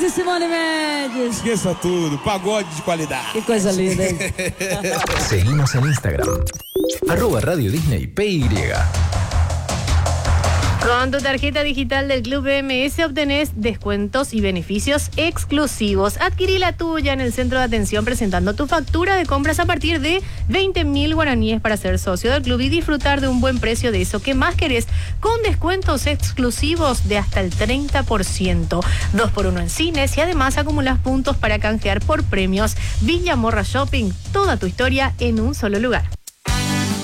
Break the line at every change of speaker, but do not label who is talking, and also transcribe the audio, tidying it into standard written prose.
Simone Mendes.
Esqueça tudo, pagode de qualidade.
Qué cosa linda.
Seguimos en Instagram. @Radio Disney PY.
Con tu tarjeta digital del Club BMS obtenés descuentos y beneficios exclusivos. Adquirí la tuya en el centro de atención presentando tu factura de compras a partir de 20.000 guaraníes para ser socio del club y disfrutar de un buen precio de eso que más querés, con descuentos exclusivos de hasta el 30%. 2x1 en cines y además acumulas puntos para canjear por premios. Villa Morra Shopping, toda tu historia en un solo lugar.